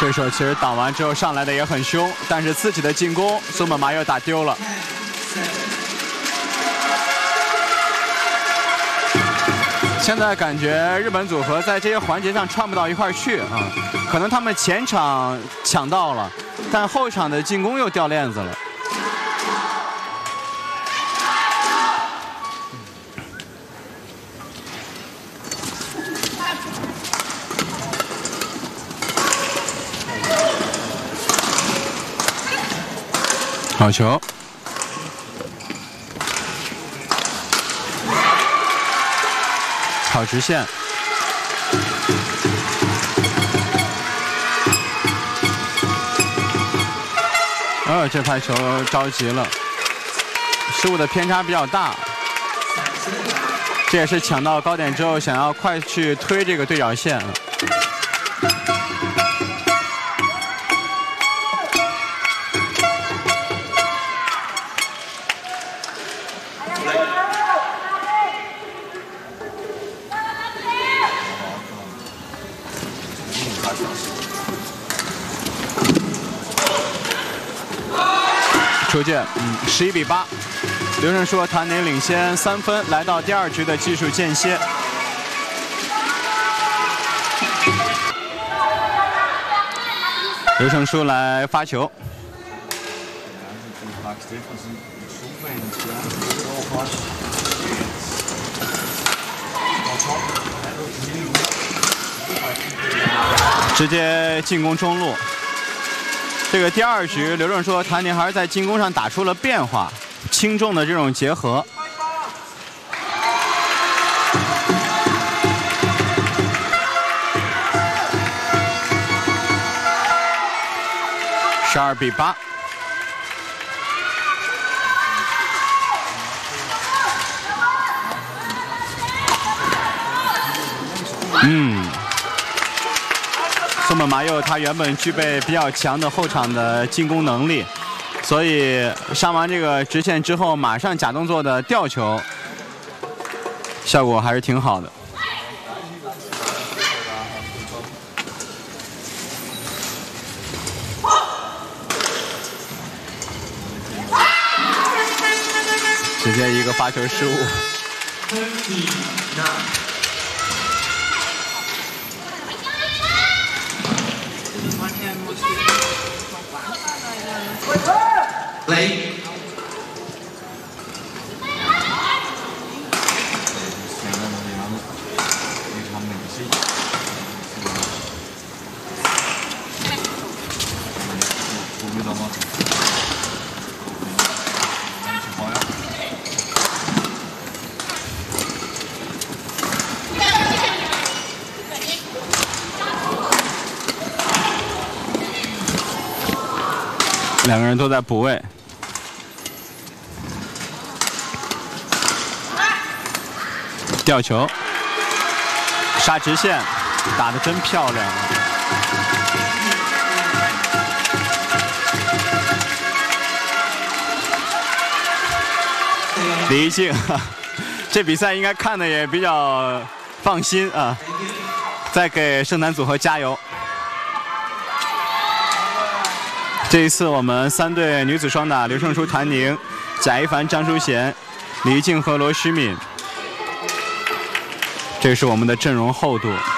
对手其实挡完之后上来的也很凶，但是自己的进攻松本麻佑打丢了。现在感觉日本组合在这些环节上串不到一块儿去啊，可能他们前场抢到了，但后场的进攻又掉链子了。好球！好直线。这拍球着急了，失误的偏差比较大。这也是抢到高点之后想要快去推这个对角线。球界，11比8，刘胜书和谭宁领先3分，来到第2局的技术间歇。刘胜书来发球。直接进攻中路。这个第2局，刘胜书和谭宁还是在进攻上打出了变化，轻重的这种结合。12比8。松本麻佑他原本具备比较强的后场的进攻能力，所以上完这个直线之后，马上假动作的吊球，效果还是挺好的。直接一个发球失误。两个人都在补位，吊球，杀直线，打得真漂亮。李一静，这比赛应该看的也比较放心啊！再给圣坛组合加油。这一次我们3队女子双打，刘胜书、谭宁、贾一凡、张淑娴、李一静和罗诗敏，这是我们的阵容厚度。